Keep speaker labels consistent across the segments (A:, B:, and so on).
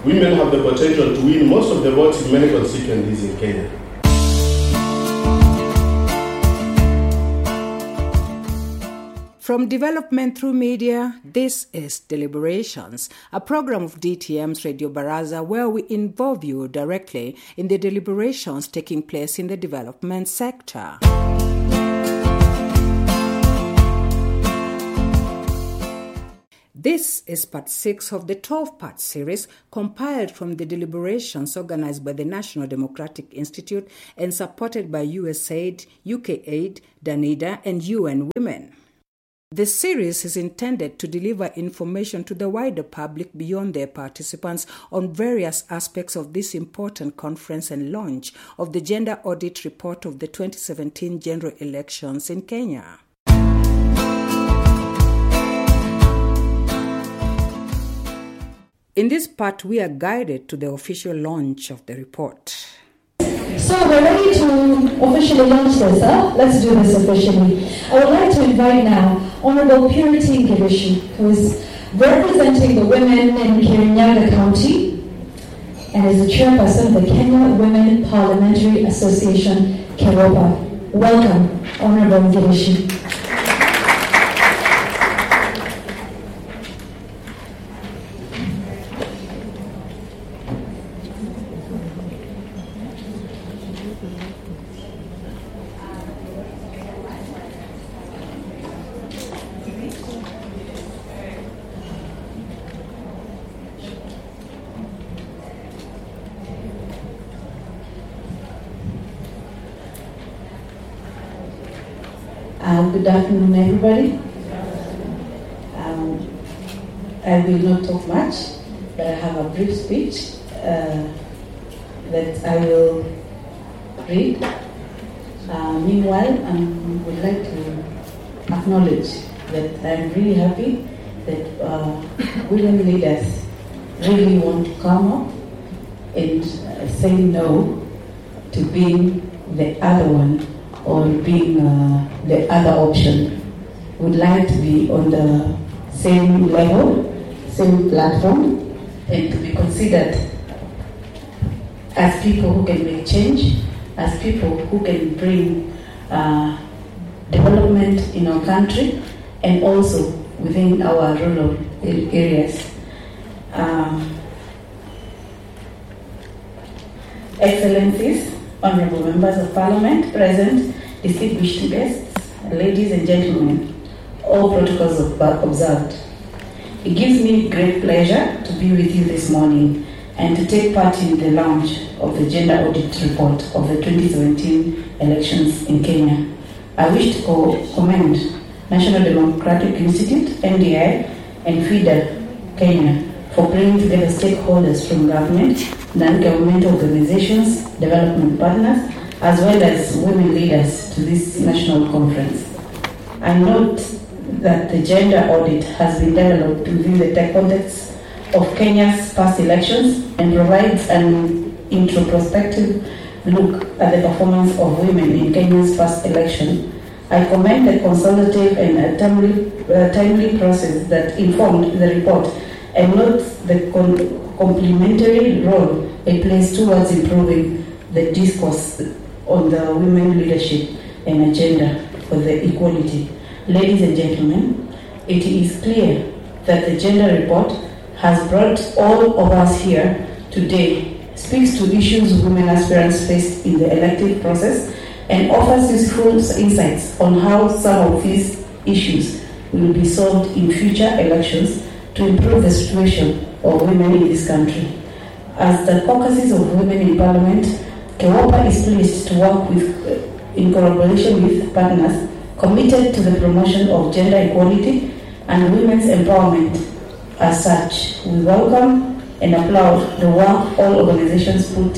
A: women have the potential to win most of the votes in many constituencies in Kenya.
B: From development through media, this is Deliberations, a program of DTM's Radio Baraza where we involve you directly in the deliberations taking place in the development sector. This is part 6 of the 12-part series compiled from the deliberations organized by the National Democratic Institute and supported by USAID, UKAID, Danida, and UN Women. The series is intended to deliver information to the wider public beyond their participants on various aspects of this important conference and launch of the Gender Audit Report of the 2017 general elections in Kenya. In this part, we are guided to the official launch of the report.
C: So we're ready to officially launch this, huh? Let's do this officially. I would like to invite now Honorable Purity Ngirishi, who is representing the women in Kirinyaga County and is the chairperson of the Kenya Women Parliamentary Association, KEWOPA. Welcome, Honorable Ngirishi. Good afternoon, everybody. I will not talk much, but I have a brief speech that I will read. Meanwhile, I would like to acknowledge that I'm really happy that women leaders really want to come up and say no to being the other one or being the other option. Would like to be on the same level, same platform, and to be considered as people who can make change, as people who can bring development in our country and also within our rural areas. Excellencies, honorable members of parliament present, distinguished guests, ladies and gentlemen, all protocols observed. It gives me great pleasure to be with you this morning and to take part in the launch of the Gender Audit Report of the 2017 elections in Kenya. I wish to commend National Democratic Institute, NDI, and FIDA Kenya for bringing together stakeholders from government, non-governmental organizations, development partners, as well as women leaders to this national conference. I note that the gender audit has been developed within the context of Kenya's past elections and provides an introspective look at the performance of women in Kenya's past election. I commend the consultative and timely process that informed the report and note the complementary role it plays towards improving the discourse on the women leadership and agenda for the equality. Ladies and gentlemen, it is clear that the gender report has brought all of us here today, speaks to issues women aspirants face in the elective process, and offers useful insights on how some of these issues will be solved in future elections to improve the situation of women in this country. As the caucuses of women in parliament, KEWOPA is pleased to work in collaboration with partners committed to the promotion of gender equality and women's empowerment. As such, we welcome and applaud the work all organizations put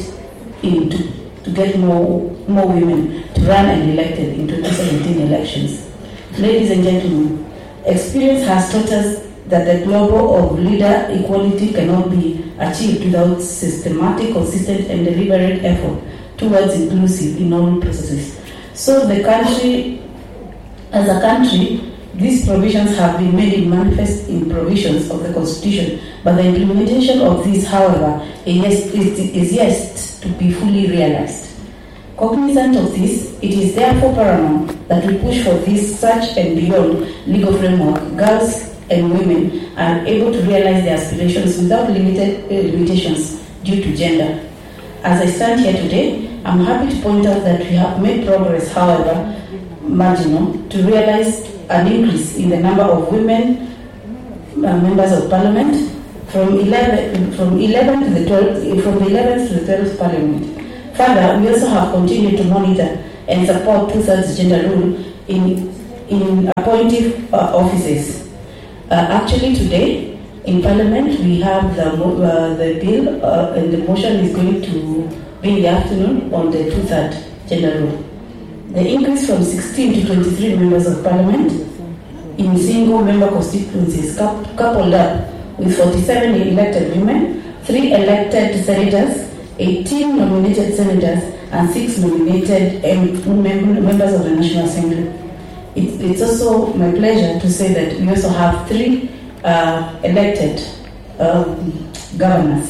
C: in to get more women to run and be elected in 2017 elections. Ladies and gentlemen, experience has taught us that the global of leader equality cannot be achieved without systematic, consistent, and deliberate effort towards inclusive in all processes. So the country, as a country, These provisions have been made manifest in provisions of the Constitution, but the implementation of these, however, is yet to be fully realized. Cognizant of this, it is therefore paramount that we push for this such and beyond legal framework. Girls and women are able to realize their aspirations without limitations due to gender. As I stand here today, I'm happy to point out that we have made progress, however marginal, to realize an increase in the number of women members of parliament from the 11th to the 12th parliament. Further, we also have continued to monitor and support two-thirds gender rule in appointive offices. Actually, today in Parliament we have the bill, and the motion is going to be in the afternoon on the two-thirds gender rule. The increase from 16 to 23 members of Parliament in single-member constituencies, coupled up with 47 elected women, 3 elected senators, 18 nominated senators, and 6 nominated members of the National Assembly. It's also my pleasure to say that we also have 3 elected governors.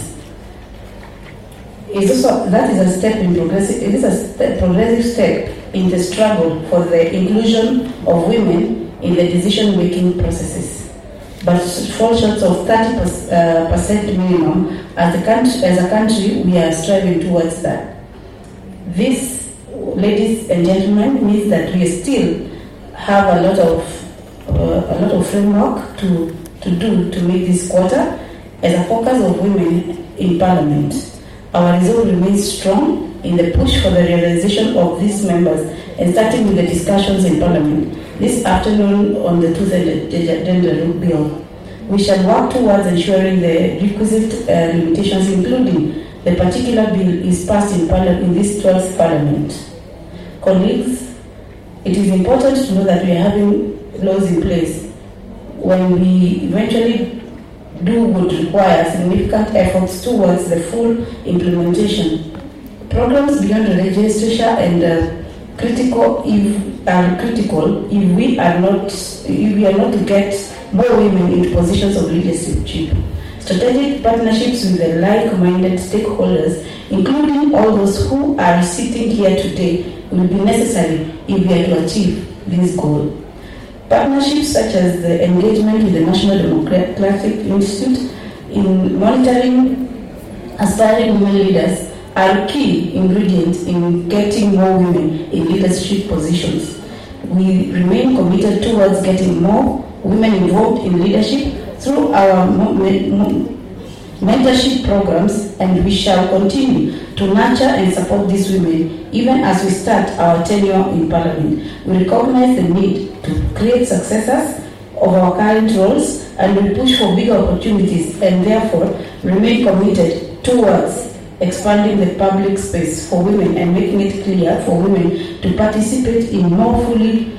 C: That is a step in progressive. It is a progressive step in the struggle for the inclusion of women in the decision-making processes, but fall short of 30% minimum. As a country, we are striving towards that. This, ladies and gentlemen, means that we still have a lot of framework to do to make this quarter as a focus of women in Parliament. Our resolve remains strong in the push for the realization of these members, and starting with the discussions in Parliament this afternoon on the two-thirds gender bill. We shall work towards ensuring the requisite limitations, including the particular bill, is passed in this 12th Parliament. Colleagues, it is important to know that we are having laws in place. When we eventually would require significant efforts towards the full implementation. Programs beyond the legislature and critical if we are not to get more women into positions of leadership. Strategic partnerships with the like-minded stakeholders, including all those who are sitting here today, will be necessary if we are to achieve this goal. Partnerships such as the engagement with the National Democratic Institute in monitoring aspiring women leaders are key ingredients in getting more women in leadership positions. We remain committed towards getting more women involved in leadership through our mentorship programs, and we shall continue to nurture and support these women even as we start our tenure in Parliament. We recognize the need to create successors of our current roles, and we push for bigger opportunities, and therefore remain committed towards expanding the public space for women and making it clear for women to participate more fully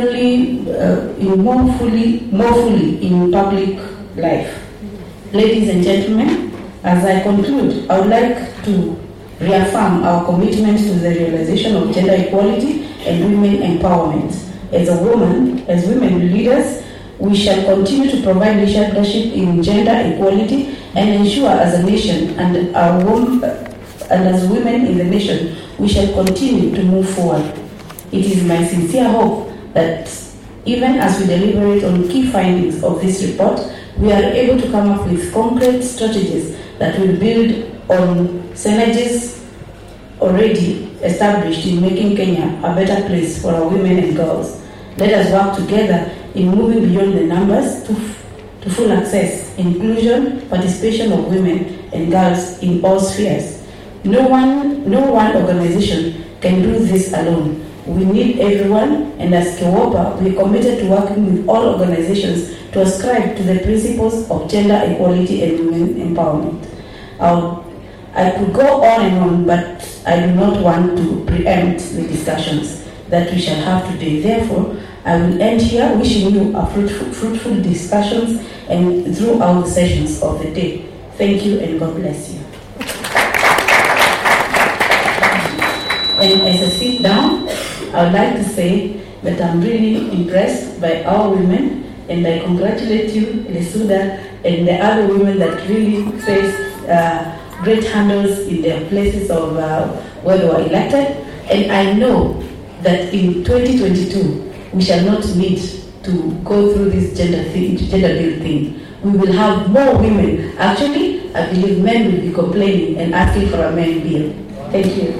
C: in public life. Ladies and gentlemen, as I conclude, I would like to reaffirm our commitment to the realization of gender equality and women empowerment. As women leaders, we shall continue to provide leadership in gender equality and ensure as a nation and as women in the nation, we shall continue to move forward. It is my sincere hope that even as we deliberate on key findings of this report, we are able to come up with concrete strategies that will build on synergies already established in making Kenya a better place for our women and girls. Let us work together in moving beyond the numbers to full access, inclusion, participation of women and girls in all spheres. No one organization can do this alone. We need everyone, and as KEWOPA, we are committed to working with all organizations to ascribe to the principles of gender equality and women empowerment. I could go on and on, but I do not want to preempt the discussions that we shall have today. Therefore, I will end here wishing you a fruitful discussions and throughout the sessions of the day. Thank you and God bless you. And as I sit down, I would like to say that I'm really impressed by our women, and I congratulate you, Lesuda, and the other women that really faced great handles in their places of where they were elected. And I know that in 2022, we shall not need to go through this gender bill thing. We will have more women. Actually, I believe men will be complaining and asking for a men bill. Thank you.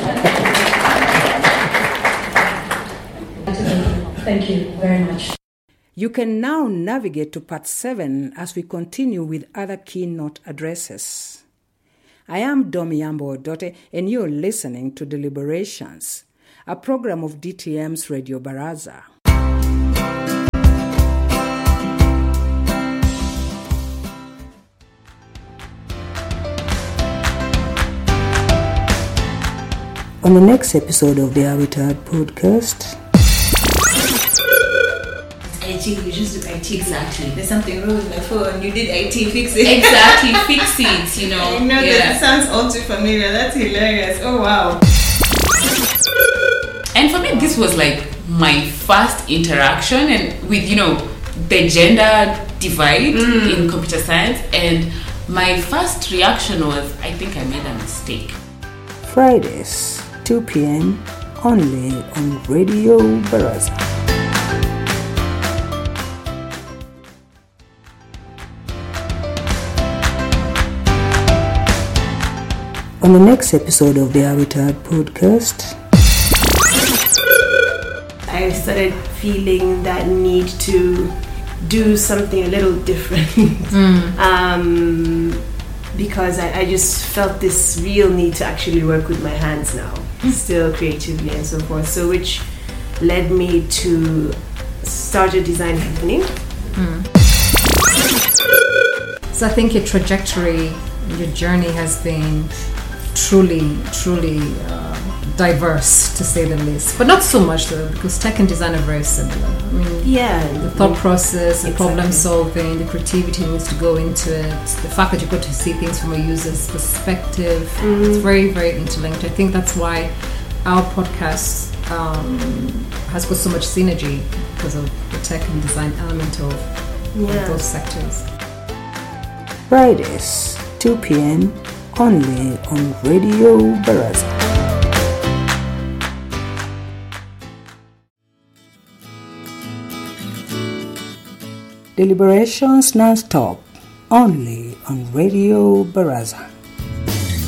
C: Thank you very much.
B: You can now navigate to part 7 as we continue with other keynote addresses. I am Domi Yambo Odote, and you're listening to Deliberations, a program of DTM's Radio Baraza. On the next episode of the Habitat podcast,
D: IT, you just do IT.
E: Exactly.
D: There's something wrong with my phone. You did IT, fix it.
E: Exactly, fix it, you know.
D: I know that sounds all too familiar. That's hilarious. Oh, wow.
E: And for me, this was like my first interaction and with, you know, the gender divide in computer science. And my first reaction was, I think I made a mistake.
B: Fridays, 2 p.m. only on Radio Baraza. On the next episode of the Habitat podcast,
F: I started feeling that need to do something a little different because I just felt this real need to actually work with my hands now, still creatively and so forth. So which led me to start a design company.
G: So I think your trajectory, your journey has been truly diverse, to say the least, but not so much though, because tech and design are very similar. I mean, the thought process, the problem solving, the creativity needs to go into it, the fact that you've got to see things from a user's perspective, it's very, very interlinked. I think that's why our podcast has got so much synergy, because of the tech and design element of those sectors.
B: Fridays, 2 p.m. only on Radio Baraza. Deliberations non-stop only on Radio Baraza.